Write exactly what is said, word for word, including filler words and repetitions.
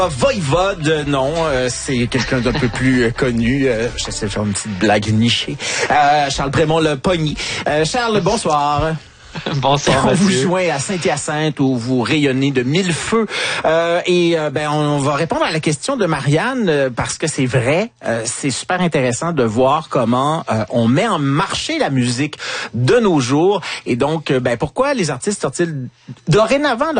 Voivode, non, euh, c'est quelqu'un d'un peu plus euh, connu. Euh, J'essaie de faire une petite blague nichée. Euh, Charles Prémont-Le Pogny. Euh, Charles, bonsoir. Bonsoir, On vous Mathieu. joint à Saint-Hyacinthe où vous rayonnez de mille feux. Euh, et euh, ben on va répondre à la question de Marianne euh, parce que c'est vrai, euh, c'est super intéressant de voir comment euh, on met en marché la musique de nos jours. Et donc, euh, ben pourquoi les artistes sortent-ils dorénavant